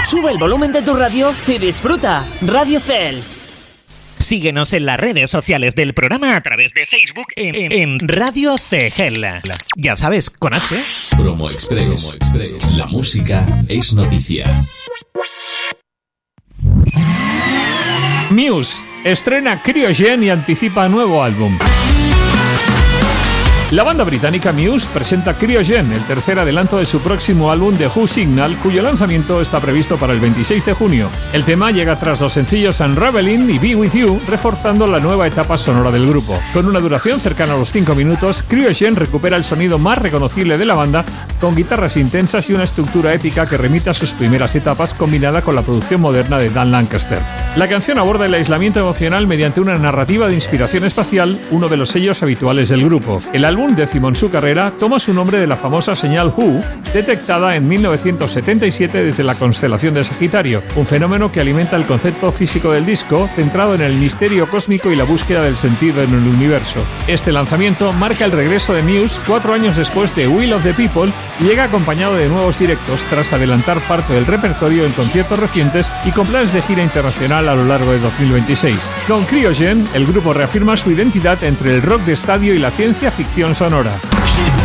Sube el volumen de tu radio y disfruta. Radio Cel. Síguenos en las redes sociales del programa a través de Facebook en Radio CGEL. Ya sabes, con H. Promo Express. La música es noticia. Muse estrena Cryogen y anticipa nuevo álbum. La banda británica Muse presenta Cryogen, el tercer adelanto de su próximo álbum The Who Signal, cuyo lanzamiento está previsto para el 26 de junio. El tema llega tras los sencillos Unraveling y Be With You, reforzando la nueva etapa sonora del grupo. Con una duración cercana a los 5 minutos, Cryogen recupera el sonido más reconocible de la banda, con guitarras intensas y una estructura épica que remite a sus primeras etapas, combinada con la producción moderna de Dan Lancaster. La canción aborda el aislamiento emocional mediante una narrativa de inspiración espacial, uno de los sellos habituales del grupo. El álbum, décimo en su carrera, toma su nombre de la famosa señal Who, detectada en 1977 desde la constelación de Sagitario, un fenómeno que alimenta el concepto físico del disco, centrado en el misterio cósmico y la búsqueda del sentido en el universo. Este lanzamiento marca el regreso de Muse 4 años después de Will of the People y llega acompañado de nuevos directos tras adelantar parte del repertorio en conciertos recientes y con planes de gira internacional a lo largo de 2026. Con Cryogen, el grupo reafirma su identidad entre el rock de estadio y la ciencia ficción sonora.